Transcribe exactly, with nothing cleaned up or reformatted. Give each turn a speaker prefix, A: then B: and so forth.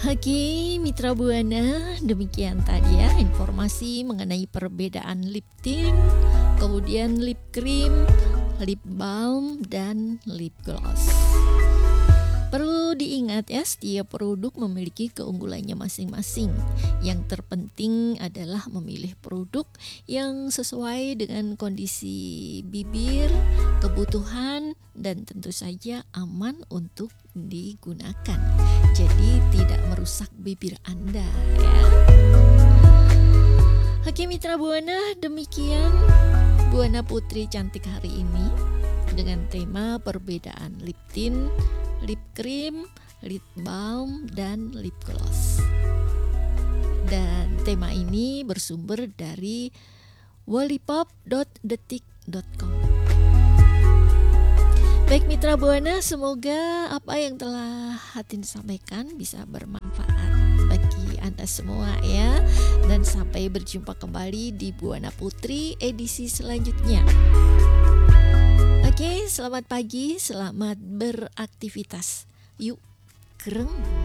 A: Oke, Mitra Buana, demikian tadi ya informasi mengenai perbedaan lip tint, kemudian lip cream, lip balm, dan lip gloss. Perlu diingat ya, setiap produk memiliki keunggulannya masing-masing. Yang terpenting adalah memilih produk yang sesuai dengan kondisi bibir, kebutuhan, dan tentu saja aman untuk digunakan. Jadi tidak merusak bibir Anda ya. Oke Mitra Buana, demikian Buana Putri cantik hari ini dengan tema perbedaan lip tint, lip cream, lip balm, dan lip gloss. Dan tema ini bersumber dari wallipop dot detik dot com. Baik Mitra Buana, semoga apa yang telah Hatin sampaikan bisa bermanfaat bagi Anda semua ya. Dan sampai berjumpa kembali di Buana Putri edisi selanjutnya. Oke, selamat pagi, selamat beraktivitas. Yuk, kereng.